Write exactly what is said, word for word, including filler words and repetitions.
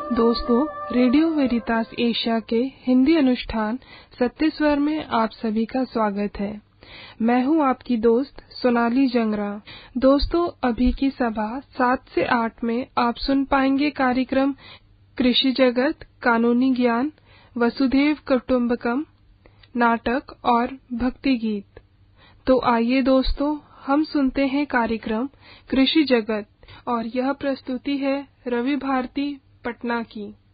दोस्तों, radio वेरितास Asia के हिंदी अनुष्ठान सत्य स्वर में आप सभी का स्वागत है। मैं हूं आपकी दोस्त सोनाली जंगरा। दोस्तों, अभी की सभा सात से आठ में आप सुन पाएंगे कार्यक्रम कृषि जगत, कानूनी ज्ञान, वसुधैव कुटुंबकम, नाटक और भक्ति गीत। तो आइए दोस्तों, हम सुनते हैं कार्यक्रम कृषि जगत और यह प्रस्तुति है रवि भारती पटना की।